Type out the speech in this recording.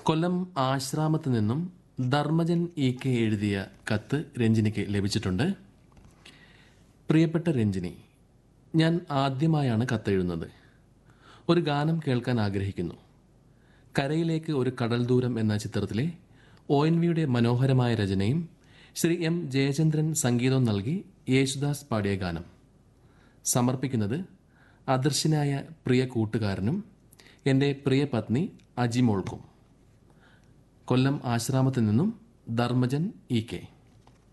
കൊല്ലം ആശ്രാമത്ത് നിന്നും ധർമ്മജൻ ഇ.കെ. എഴുതിയ കത്ത് രഞ്ജിനിക്ക് ലഭിച്ചിട്ടുണ്ട്. പ്രിയപ്പെട്ട രഞ്ജിനി, ഞാൻ ആദ്യമായാണ് കത്തെഴുതുന്നത്. ഒരു ഗാനം കേൾക്കാൻ ആഗ്രഹിക്കുന്നു. കരയിലേക്ക് ഒരു കടൽ ദൂരം എന്ന ചിത്രത്തിലെ ONV.യുടെ മനോഹരമായ രചനയും ശ്രീ M. ജയചന്ദ്രൻ സംഗീതവും നൽകി യേശുദാസ് പാടിയ ഗാനം സമർപ്പിക്കുന്നത് അദർശനായ പ്രിയ കൂട്ടുകാരനും എൻ്റെ പ്രിയ പത്നി അജിമോൾക്കും. കൊല്ലം ആശ്രാമത്തിൽ നിന്നും ധർമ്മജൻ ഇ.കെ.